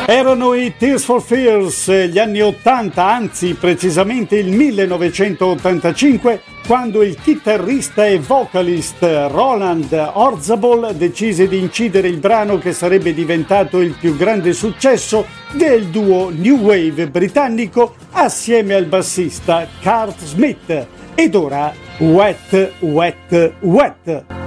Erano i Tears for Fears, gli anni 80, anzi precisamente il 1985, quando il chitarrista e vocalist Roland Orzabal decise di incidere il brano che sarebbe diventato il più grande successo del duo New Wave britannico assieme al bassista Kurt Smith. Ed ora Wet, Wet, Wet.